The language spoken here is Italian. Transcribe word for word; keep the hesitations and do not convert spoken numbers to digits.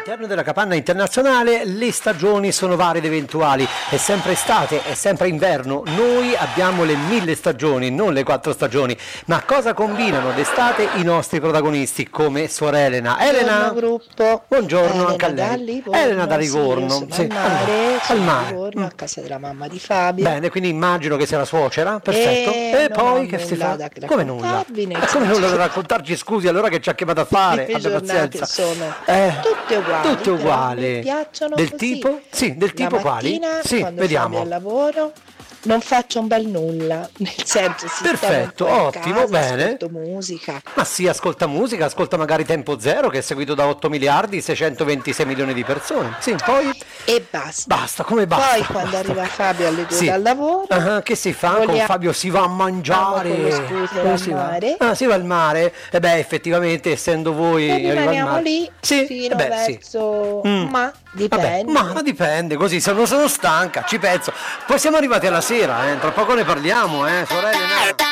All'interno della capanna internazionale le stagioni sono varie ed eventuali, è sempre estate, è sempre inverno, noi abbiamo le mille stagioni, non le quattro stagioni, ma cosa combinano d'estate i nostri protagonisti come Suor Elena? Elena, Buongiorno gruppo. buongiorno Elena anche a da lei. Livorno, Elena da sì, Livorno, io sono sì, al mare, al sono a mare. Livorno, Mm. a casa della mamma di Fabio. Bene, quindi immagino che sia la suocera, perfetto. E E non poi ho che si nulla fa? da Come nulla? raccontarvi, nel Ma come nulla senso da che- raccontarci? Scusi, allora che ci ha chiamato a fare? Le Abbia giornate pazienza. sono Eh, tutte uguali, tutte però uguali. mi piacciono Del così. tipo? Sì, del La tipo quali? mattina, Sì, quando vediamo. Fabio è al lavoro, non faccio un bel nulla, nel senso si Perfetto, stava un po' in ottimo, casa, bene. ascolto musica. Ma sì, ascolta musica, ascolta magari Tempo Zero che è seguito da otto miliardi seicentoventisei milioni di persone. Sì, poi E basta. basta, come basta? Poi quando Basta. arriva Fabio alle due Sì. dal lavoro, Ah, che si fa? Con vogliamo- Fabio si va a mangiare. Con lo scooter Come al si va? mare. Ah, si va al mare? E beh, effettivamente, essendo voi e arriva al rimaniamo mare. lì Sì, fino eh beh, sì. verso Mm. ma dipende. Vabbè, ma dipende, così se non sono stanca, ci penso. Poi siamo arrivati alla sera, eh, tra poco ne parliamo, eh, sorelle.